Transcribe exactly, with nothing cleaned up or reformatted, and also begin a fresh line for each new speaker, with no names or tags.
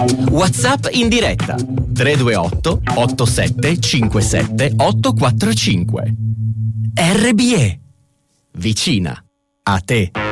WhatsApp in diretta tre due otto otto sette cinque sette otto quattro cinque. R B E, vicina a te.